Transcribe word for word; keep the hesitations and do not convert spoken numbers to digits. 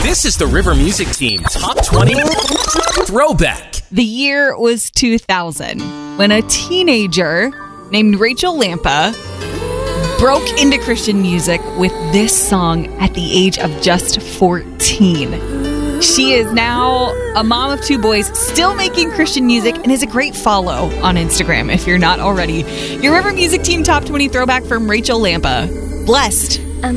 This is the River Music Team Top twenty Throwback. The year was two thousand when a teenager named Rachel Lampa broke into Christian music with this song at the age of just fourteen. She is now a mom of two boys, still making Christian music, and is a great follow on Instagram if you're not already. Your River Music Team Top twenty Throwback from Rachel Lampa. Blessed.